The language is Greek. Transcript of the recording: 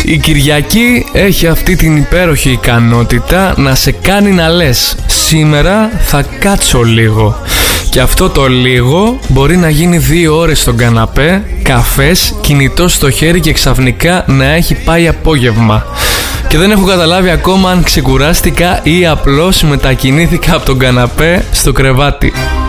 Η Κυριακή έχει αυτή την υπέροχη ικανότητα να σε κάνει να λες σήμερα θα κάτσω λίγο. Και αυτό το λίγο μπορεί να γίνει 2 ώρες στον καναπέ, καφές, κινητό στο χέρι και ξαφνικά να έχει πάει απόγευμα. Και δεν έχω καταλάβει ακόμα αν ξεκουράστηκα ή απλώς μετακινήθηκα από τον καναπέ στο κρεβάτι.